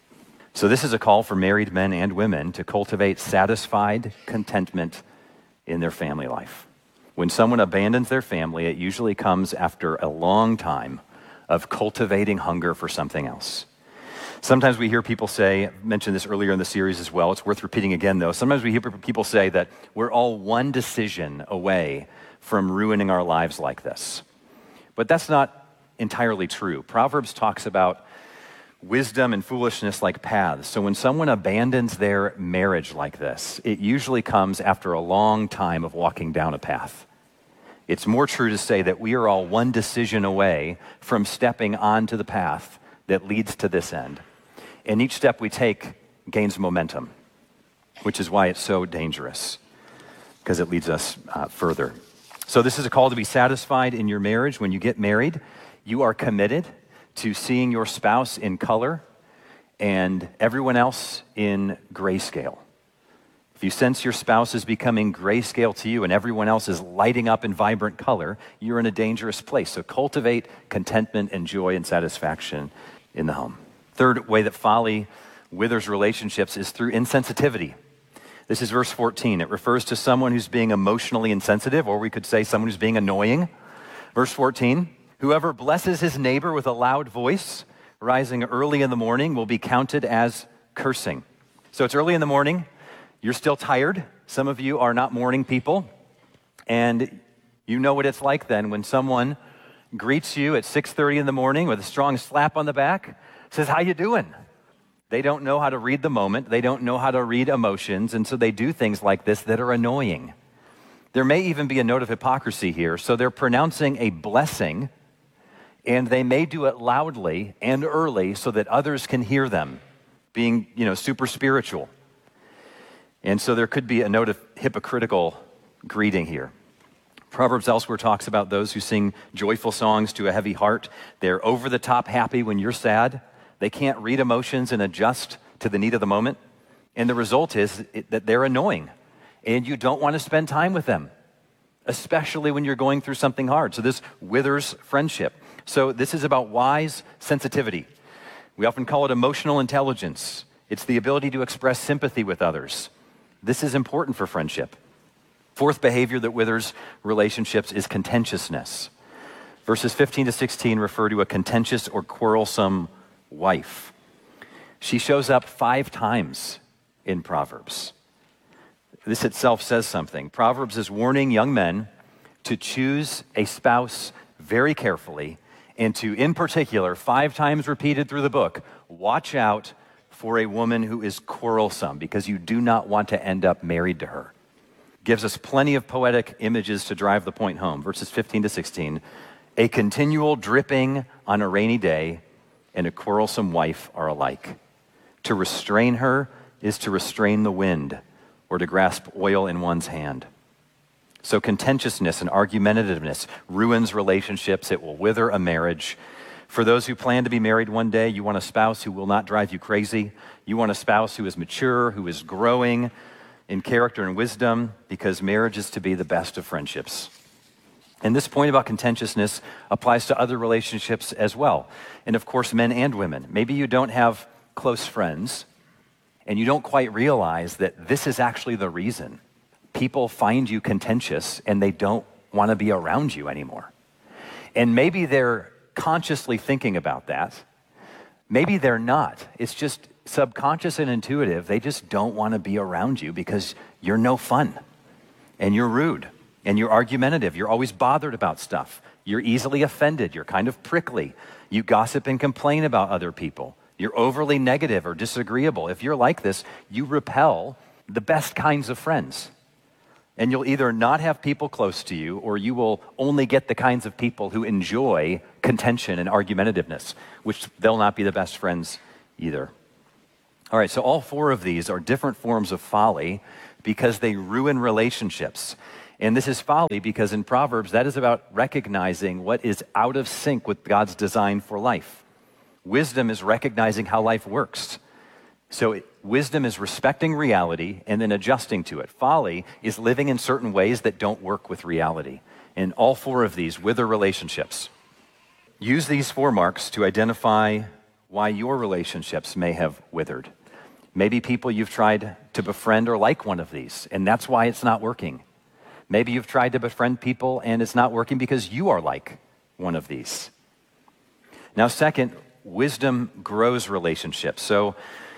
So this is a call for married men and women to cultivate satisfied contentment in their family life. When someone abandons their family, it usually comes after a long time of cultivating hunger for something else. Sometimes we hear people say, I mentioned this earlier in the series as well, it's worth repeating again though, sometimes we hear people say that we're all one decision away from ruining our lives like this. But that's not entirely true. Proverbs talks about wisdom and foolishness like paths. So when someone abandons their marriage like this, it usually comes after a long time of walking down a path. It's more true to say that we are all one decision away from stepping onto the path that leads to this end. And each step we take gains momentum, which is why it's so dangerous, because it leads us uh, further. So this is a call to be satisfied in your marriage. When you get married, you are committed to seeing your spouse in color and everyone else in grayscale. If you sense your spouse is becoming grayscale to you and everyone else is lighting up in vibrant color, you're in a dangerous place. So cultivate contentment and joy and satisfaction in the home. Third way that folly withers relationships is through insensitivity. This is verse fourteen. It refers to someone who's being emotionally insensitive, or we could say someone who's being annoying. Verse fourteen, whoever blesses his neighbor with a loud voice, rising early in the morning, will be counted as cursing. So it's early in the morning. You're still tired. Some of you are not morning people. And you know what it's like then when someone greets you at six thirty in the morning with a strong slap on the back, says, how you doing? They don't know how to read the moment. They don't know how to read emotions. And so they do things like this that are annoying. There may even be a note of hypocrisy here. So they're pronouncing a blessing, and they may do it loudly and early so that others can hear them, being, you know, super spiritual. And so there could be a note of hypocritical greeting here. Proverbs elsewhere talks about those who sing joyful songs to a heavy heart. They're over the top happy when you're sad. They can't read emotions and adjust to the need of the moment. And the result is that they're annoying. And you don't want to spend time with them, especially when you're going through something hard. So this withers friendship. So this is about wise sensitivity. We often call it emotional intelligence. It's the ability to express sympathy with others. This is important for friendship. Fourth behavior that withers relationships is contentiousness. Verses fifteen to sixteen refer to a contentious or quarrelsome wife. She shows up five times in Proverbs. This itself says something. Proverbs is warning young men to choose a spouse very carefully and to, in particular, five times repeated through the book, watch out for a woman who is quarrelsome, because you do not want to end up married to her. Gives us plenty of poetic images to drive the point home. Verses fifteen to sixteen, a continual dripping on a rainy day and a quarrelsome wife are alike. To restrain her is to restrain the wind, or to grasp oil in one's hand. So contentiousness and argumentativeness ruins relationships. It will wither a marriage. For those who plan to be married one day, you want a spouse who will not drive you crazy. You want a spouse who is mature, who is growing in character and wisdom, because marriage is to be the best of friendships. And this point about contentiousness applies to other relationships as well. And of course, men and women. Maybe you don't have close friends, and you don't quite realize that this is actually the reason people find you contentious and they don't want to be around you anymore. And maybe they're consciously thinking about that. Maybe they're not. It's just subconscious and intuitive. They just don't want to be around you because you're no fun and you're rude and you're argumentative. You're always bothered about stuff. You're easily offended. You're kind of prickly. You gossip and complain about other people. You're overly negative or disagreeable. If you're like this, you repel the best kinds of friends. And you'll either not have people close to you, or you will only get the kinds of people who enjoy contention and argumentativeness, which they'll not be the best friends either. All right, so all four of these are different forms of folly because they ruin relationships. And this is folly because in Proverbs, that is about recognizing what is out of sync with God's design for life. Wisdom is recognizing how life works. So it, wisdom is respecting reality and then adjusting to it. Folly is living in certain ways that don't work with reality. And all four of these wither relationships. Use these four marks to identify why your relationships may have withered. Maybe people you've tried to befriend are like one of these, and that's why it's not working. Maybe you've tried to befriend people and it's not working because you are like one of these. Now, second, wisdom grows relationships. So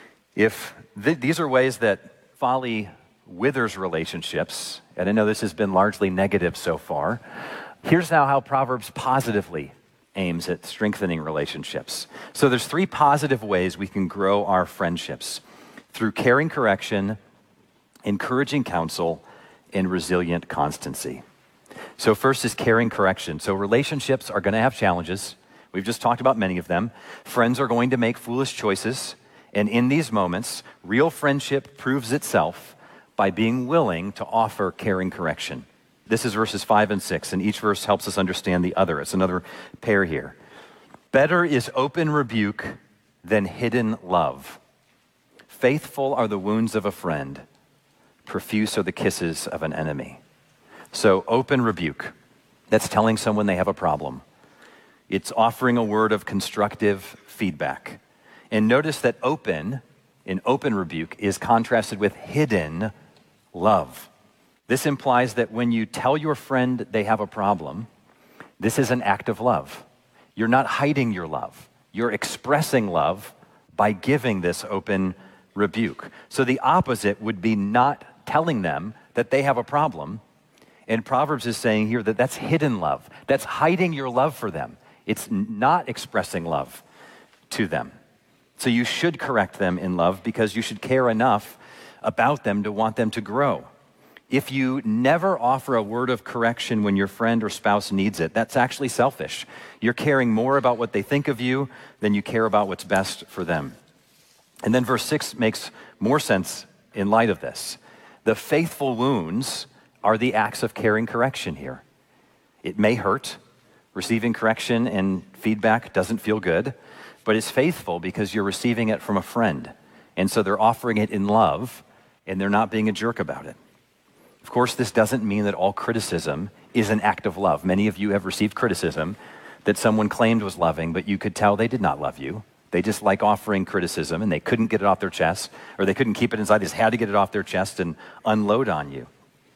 if th- these are ways that folly withers relationships, and I know this has been largely negative so far, here's now how Proverbs positively aims at strengthening relationships. So there's three positive ways we can grow our friendships: through caring correction, encouraging counsel, and resilient constancy. So first is caring correction. So relationships are going to have challenges. We've just talked about many of them. Friends are going to make foolish choices. And in these moments, real friendship proves itself by being willing to offer caring correction. This is verses five and six, and each verse helps us understand the other. It's another pair here. Better is open rebuke than hidden love. Faithful are the wounds of a friend. Profuse are the kisses of an enemy. So open rebuke, that's telling someone they have a problem. It's offering a word of constructive feedback. And notice that open, in open rebuke, is contrasted with hidden love. This implies that when you tell your friend they have a problem, this is an act of love. You're not hiding your love. You're expressing love by giving this open rebuke. So the opposite would be not telling them that they have a problem. And Proverbs is saying here that that's hidden love. That's hiding your love for them. It's not expressing love to them. So you should correct them in love because you should care enough about them to want them to grow. If you never offer a word of correction when your friend or spouse needs it, that's actually selfish. You're caring more about what they think of you than you care about what's best for them. And then verse six makes more sense in light of this. The faithful wounds are the acts of caring correction here. It may hurt. Receiving correction and feedback doesn't feel good, but it's faithful because you're receiving it from a friend. And so they're offering it in love, and they're not being a jerk about it. Of course, this doesn't mean that all criticism is an act of love. Many of you have received criticism that someone claimed was loving, but you could tell they did not love you. They just like offering criticism, and they couldn't get it off their chest, or they couldn't keep it inside. They just had to get it off their chest and unload on you.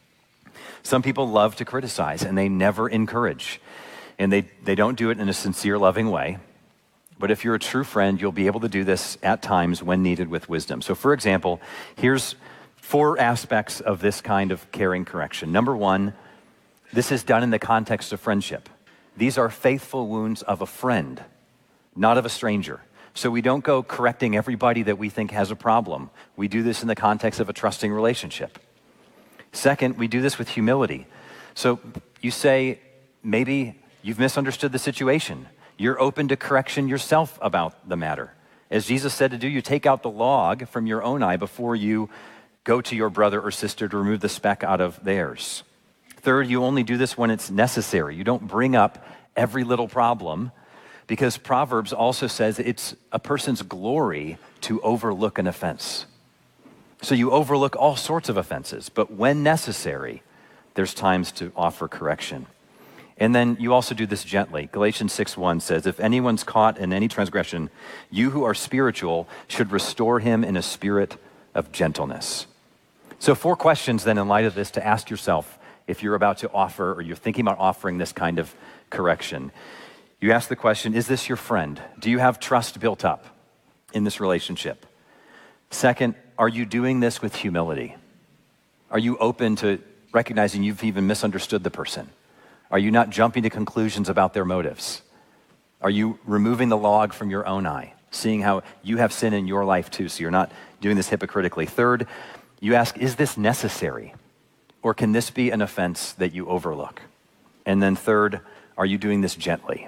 Some people love to criticize, and they never encourage. And they, they don't do it in a sincere, loving way. But if you're a true friend, you'll be able to do this at times when needed with wisdom. So for example, here's four aspects of this kind of caring correction. Number one, this is done in the context of friendship. These are faithful wounds of a friend, not of a stranger. So we don't go correcting everybody that we think has a problem. We do this in the context of a trusting relationship. Second, we do this with humility. So you say, maybe you've misunderstood the situation. You're open to correction yourself about the matter. As Jesus said to do, you take out the log from your own eye before you go to your brother or sister to remove the speck out of theirs. Third, you only do this when it's necessary. You don't bring up every little problem, because Proverbs also says it's a person's glory to overlook an offense. So you overlook all sorts of offenses, but when necessary, there's times to offer correction. And then you also do this gently. Galatians six one says, if anyone's caught in any transgression, you who are spiritual should restore him in a spirit of gentleness. So four questions then in light of this to ask yourself if you're about to offer or you're thinking about offering this kind of correction. You ask the question, is this your friend? Do you have trust built up in this relationship? Second, are you doing this with humility? Are you open to recognizing you've even misunderstood the person? Are you not jumping to conclusions about their motives? Are you removing the log from your own eye, seeing how you have sin in your life too, so you're not doing this hypocritically? Third, you ask, is this necessary? Or can this be an offense that you overlook? And then third, are you doing this gently?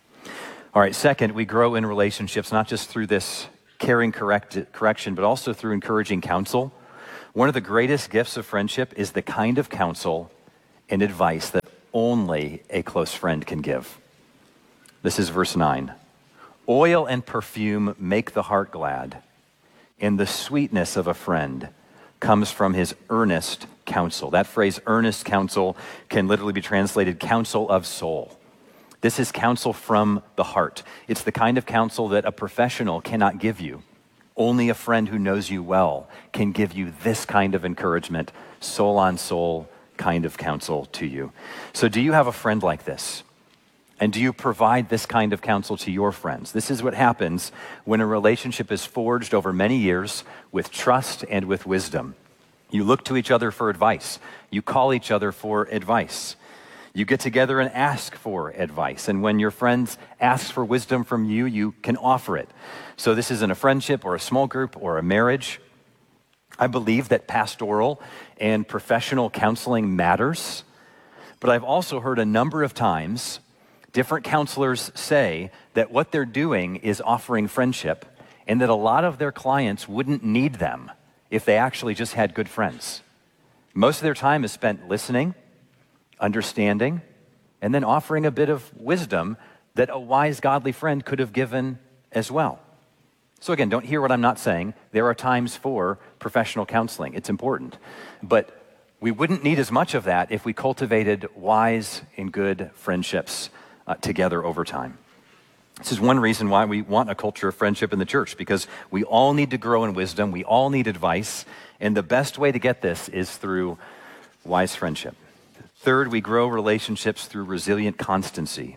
All right, second, we grow in relationships not just through this caring correct, correction, but also through encouraging counsel. One of the greatest gifts of friendship is the kind of counsel and advice that only a close friend can give. This is verse nine. Oil and perfume make the heart glad, and the sweetness of a friend comes from his earnest counsel. That phrase, earnest counsel, can literally be translated counsel of soul. This is counsel from the heart. It's the kind of counsel that a professional cannot give you. Only a friend who knows you well can give you this kind of encouragement, soul on soul kind of counsel to you. So do you have a friend like this? And do you provide this kind of counsel to your friends? This is what happens when a relationship is forged over many years with trust and with wisdom. You look to each other for advice. You call each other for advice. You get together and ask for advice. And when your friends ask for wisdom from you, you can offer it. So this isn't a friendship or a small group or a marriage. I believe that pastoral and professional counseling matters. But I've also heard a number of times different counselors say that what they're doing is offering friendship and that a lot of their clients wouldn't need them if they actually just had good friends. Most of their time is spent listening, understanding, and then offering a bit of wisdom that a wise, godly friend could have given as well. So again, don't hear what I'm not saying. There are times for professional counseling. It's important. But we wouldn't need as much of that if we cultivated wise and good friendships uh, together over time. This is one reason why we want a culture of friendship in the church, because we all need to grow in wisdom. We all need advice. And the best way to get this is through wise friendship. Third, we grow relationships through resilient constancy.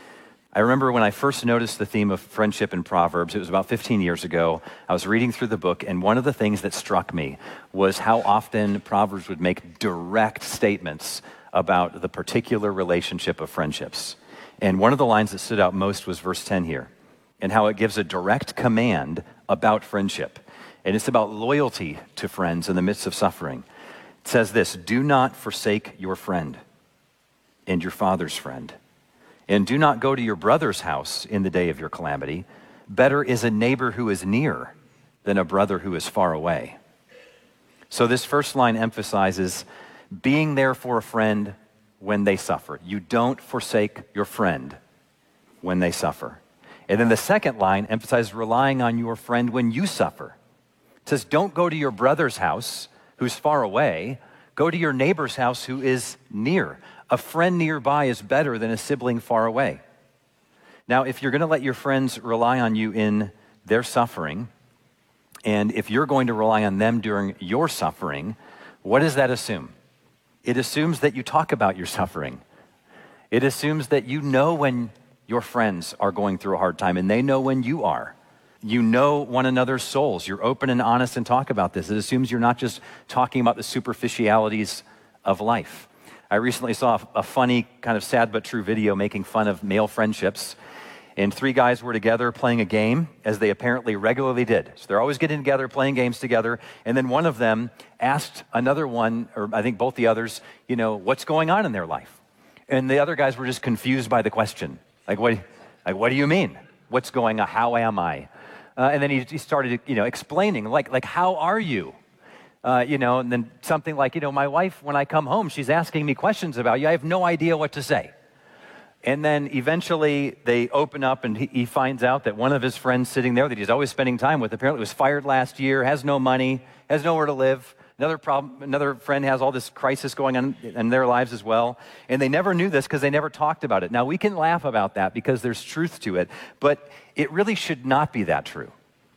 I remember when I first noticed the theme of friendship in Proverbs, it was about fifteen years ago. I was reading through the book, and one of the things that struck me was how often Proverbs would make direct statements about the particular relationship of friendships. And one of the lines that stood out most was verse ten here, and how it gives a direct command about friendship. And it's about loyalty to friends in the midst of suffering. It says this, do not forsake your friend and your father's friend. And do not go to your brother's house in the day of your calamity. Better is a neighbor who is near than a brother who is far away. So this first line emphasizes being there for a friend when they suffer. You don't forsake your friend when they suffer. And then the second line emphasizes relying on your friend when you suffer. It says, don't go to your brother's house who's far away. Go to your neighbor's house who is near. A friend nearby is better than a sibling far away. Now, if you're going to let your friends rely on you in their suffering, and if you're going to rely on them during your suffering, what does that assume? It assumes that you talk about your suffering. It assumes that you know when your friends are going through a hard time, and they know when you are. You know one another's souls. You're open and honest and talk about this. It assumes you're not just talking about the superficialities of life. I recently saw a funny, kind of sad but true video making fun of male friendships. And three guys were together playing a game, as they apparently regularly did. So they're always getting together, playing games together. And then one of them asked another one, or I think both the others, you know, what's going on in their life? And the other guys were just confused by the question. Like, what, like, what do you mean? What's going on? How am I? Uh, and then he, he started, you know, explaining, like, like, how are you? Uh, you know, and then something like, you know, my wife, when I come home, she's asking me questions about you. I have no idea what to say. And then eventually they open up and he, he finds out that one of his friends sitting there that he's always spending time with apparently was fired last year, has no money, has nowhere to live. Another problem, another friend has all this crisis going on in their lives as well. And they never knew this because they never talked about it. Now, we can laugh about that because there's truth to it, but it really should not be that true.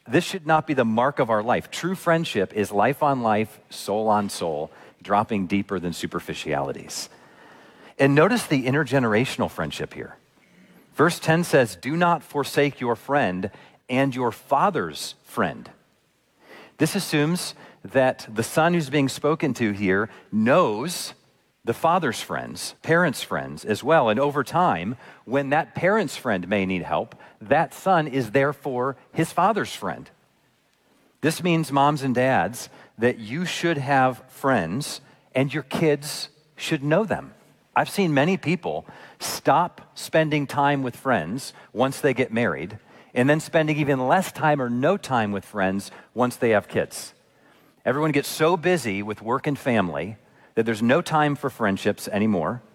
This should not be the mark of our life. True friendship is life on life, soul on soul, dropping deeper than superficialities. And notice the intergenerational friendship here. Verse ten says, do not forsake your friend and your father's friend. This assumes that the son who's being spoken to here knows the father's friends, parents' friends as well. And over time, when that parent's friend may need help, that son is therefore his father's friend. This means, moms and dads, that you should have friends and your kids should know them. I've seen many people stop spending time with friends once they get married and then spending even less time or no time with friends once they have kids. Everyone gets so busy with work and family that there's no time for friendships anymore.